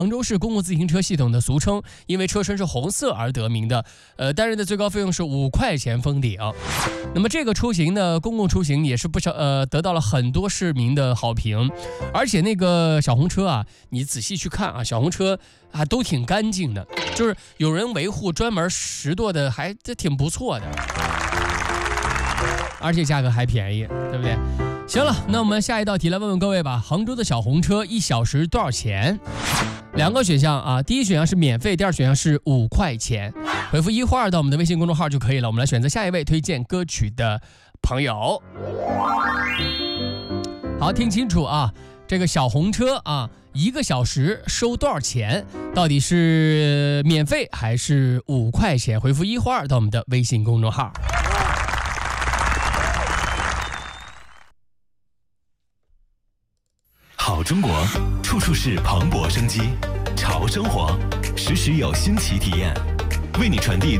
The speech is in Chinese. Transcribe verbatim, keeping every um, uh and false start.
杭州市公共自行车系统的俗称，因为车身是红色而得名的。呃，单人的最高费用是五块钱封顶。那么这个出行呢，公共出行也是不少呃得到了很多市民的好评。而且那个小红车啊，你仔细去看啊，小红车啊都挺干净的，就是有人维护，专门拾掇的还这挺不错的，而且价格还便宜，对不对？行了，那我们下一道题来问问各位吧。杭州的小红车一小时多少钱？两个选项啊，第一选项是免费，第二选项是五块钱。回复一或二到我们的微信公众号就可以了。我们来选择下一位推荐歌曲的朋友。好，听清楚啊，这个小红车啊，一个小时收多少钱？到底是免费还是五块钱？回复一或二到我们的微信公众号。 好中国，处处是蓬勃生机；潮生活，时时有新奇体验，为你传递